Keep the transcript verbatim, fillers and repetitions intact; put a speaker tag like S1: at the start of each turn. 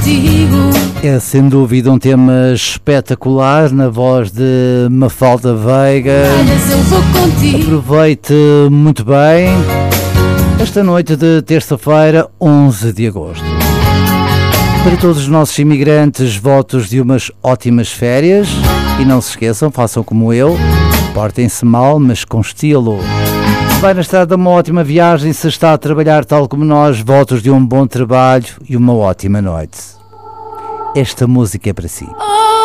S1: contigo.
S2: É sem dúvida um tema espetacular na voz de Mafalda Veiga.
S1: Olhas, eu vou contigo.
S2: Aproveite muito bem esta noite de terça-feira, onze de agosto. Para todos os nossos imigrantes, votos de umas ótimas férias. E não se esqueçam, façam como eu, portem-se mal, mas com estilo. Se vai na estrada, uma ótima viagem. Se está a trabalhar tal como nós, votos de um bom trabalho e uma ótima noite. Esta música é para si.